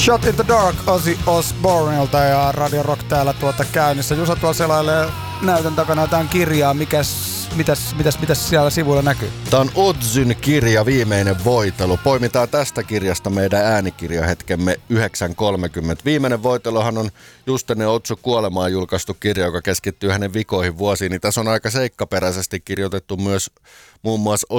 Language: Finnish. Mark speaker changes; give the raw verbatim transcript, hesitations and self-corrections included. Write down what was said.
Speaker 1: Shot in the Dark Ozzy Osbourneilta ja Radio Rock täällä tuota käynnissä. Jusa tuolla selailee näytön takana jotain kirjaa. Mikäs, mitäs, mitäs, mitäs siellä sivuilla näkyy?
Speaker 2: Tämä on Ozzyn kirja Viimeinen voitelu. Poimitaan tästä kirjasta meidän äänikirjahetkemme yhdeksän kolmekymmentä. Viimeinen voiteluhan on just ennen Otsu kuolemaan julkaistu kirja, joka keskittyy hänen vikoihin vuosiin. Niin tässä on aika seikkaperäisesti kirjoitettu myös muun muassa